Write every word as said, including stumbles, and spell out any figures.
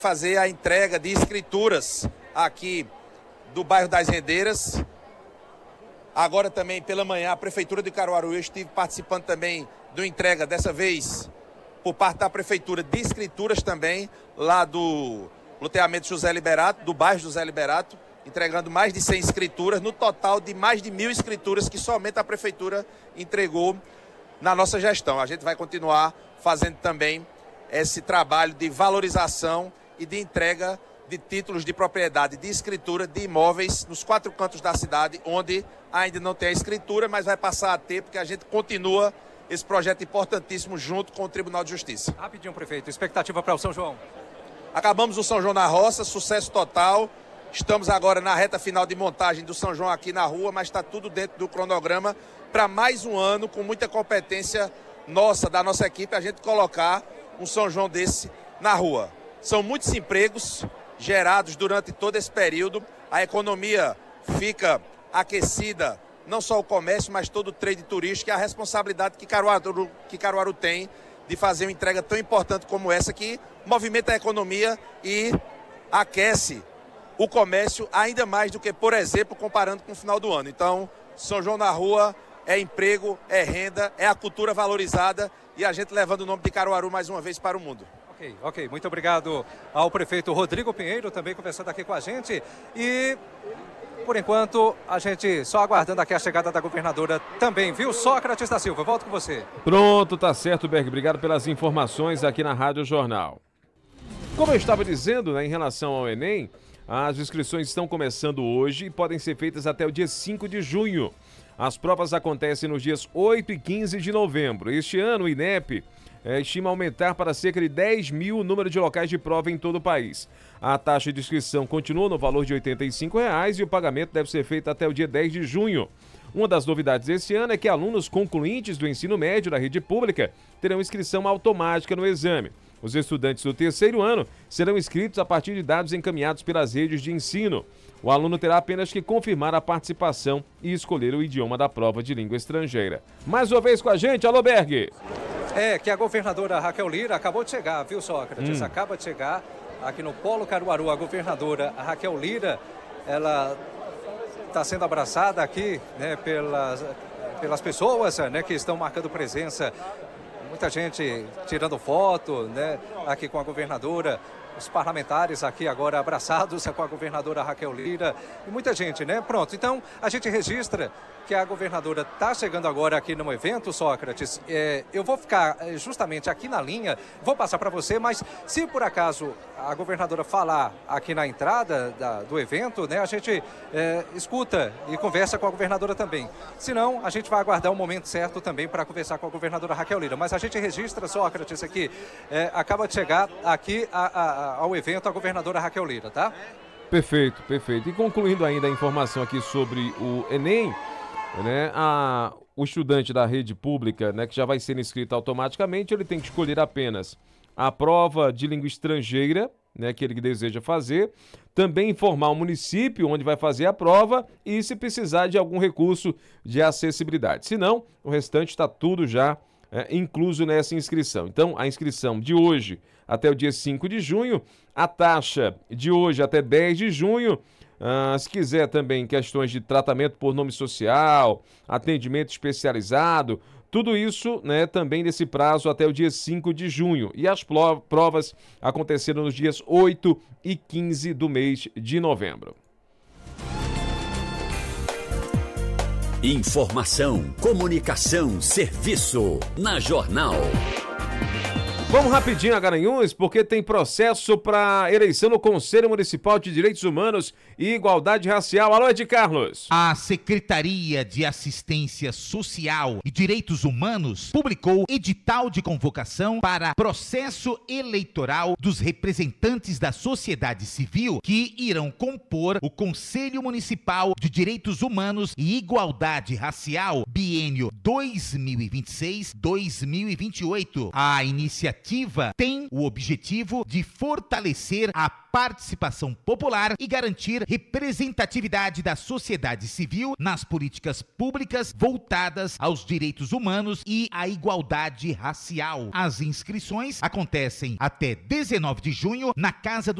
fazer a entrega de escrituras aqui do bairro das Rendeiras. Agora também pela manhã a Prefeitura de Caruaru, eu estive participando também do entrega, dessa vez por parte da Prefeitura, de escrituras também, lá do loteamento José Liberato, do bairro José Liberato, entregando mais de cem escrituras, no total de mais de mil escrituras que somente a Prefeitura entregou na nossa gestão. A gente vai continuar fazendo também esse trabalho de valorização e de entrega de títulos de propriedade, de escritura de imóveis nos quatro cantos da cidade, onde ainda não tem a escritura, mas vai passar a ter, porque a gente continua esse projeto importantíssimo junto com o Tribunal de Justiça. Rapidinho, prefeito, expectativa para o São João? Acabamos o São João na roça, sucesso total. Estamos agora na reta final de montagem do São João aqui na rua, mas está tudo dentro do cronograma para mais um ano, com muita competência nossa, da nossa equipe, a gente colocar um São João desse na rua. São muitos empregos gerados durante todo esse período, a economia fica aquecida, não só o comércio, mas todo o trade turístico, e a responsabilidade que Caruaru, que Caruaru tem de fazer uma entrega tão importante como essa, que movimenta a economia e aquece o comércio ainda mais do que, por exemplo, comparando com o final do ano. Então, São João na rua é emprego, é renda, é a cultura valorizada e a gente levando o nome de Caruaru mais uma vez para o mundo. Ok, ok. Muito obrigado ao prefeito Rodrigo Pinheiro, também conversando aqui com a gente. E, por enquanto, a gente só aguardando aqui a chegada da governadora também, viu? Sócrates da Silva, volto com você. Pronto, tá certo, Berg. Obrigado pelas informações aqui na Rádio Jornal. Como eu estava dizendo, né, em relação ao Enem, as inscrições estão começando hoje e podem ser feitas até o dia cinco de junho. As provas acontecem nos dias oito e quinze de novembro. Este ano, o INEP É, estima aumentar para cerca de dez mil o número de locais de prova em todo o país. A taxa de inscrição continua no valor de oitenta e cinco reais e o pagamento deve ser feito até o dia dez de junho. Uma das novidades desse ano é que alunos concluintes do ensino médio da rede pública terão inscrição automática no exame. Os estudantes do terceiro ano serão inscritos a partir de dados encaminhados pelas redes de ensino. O aluno terá apenas que confirmar a participação e escolher o idioma da prova de língua estrangeira. Mais uma vez com a gente, alô Berg! É, que a governadora Raquel Lira acabou de chegar, viu, Sócrates? Hum. Acaba de chegar aqui no Polo Caruaru. A governadora Raquel Lira, ela está sendo abraçada aqui, né, pelas, pelas pessoas, né, que estão marcando presença. Muita gente tirando foto, né, aqui com a governadora. Os parlamentares aqui agora abraçados com a governadora Raquel Lira e muita gente, né? Pronto, então a gente registra que a governadora está chegando agora aqui no evento, Sócrates. É, eu vou ficar justamente aqui na linha, vou passar para você, mas se por acaso a governadora falar aqui na entrada da, do evento, né? A gente é, escuta e conversa com a governadora também. Se não, a gente vai aguardar o momento certo também para conversar com a governadora Raquel Lira. Mas a gente registra, Sócrates, aqui, é, acaba de chegar aqui a, a ao evento a governadora Raquel Lira, tá? Perfeito, perfeito. E concluindo ainda a informação aqui sobre o Enem, né, a, o estudante da rede pública, né, que já vai ser inscrito automaticamente, ele tem que escolher apenas a prova de língua estrangeira, né, que ele deseja fazer, também informar o município onde vai fazer a prova e se precisar de algum recurso de acessibilidade. Se não, o restante está tudo já É, incluso nessa inscrição. Então, a inscrição de hoje até o dia cinco de junho, a taxa de hoje até dez de junho, ah, se quiser também questões de tratamento por nome social, atendimento especializado, tudo isso, né, também nesse prazo até o dia cinco de junho. E as provas aconteceram nos dias oito e quinze do mês de novembro. Informação, comunicação, serviço. Na Jornal. Vamos rapidinho a Garanhuns, porque tem processo para eleição no Conselho Municipal de Direitos Humanos e Igualdade Racial. Alô, Ed Carlos. A Secretaria de Assistência Social e Direitos Humanos publicou edital de convocação para processo eleitoral dos representantes da sociedade civil que irão compor o Conselho Municipal de Direitos Humanos e Igualdade Racial, biênio dois mil e vinte e seis a dois mil e vinte e oito. A iniciativa iniciativa tem o objetivo de fortalecer a participação popular e garantir representatividade da sociedade civil nas políticas públicas voltadas aos direitos humanos e à igualdade racial. As inscrições acontecem até dezenove de junho na Casa do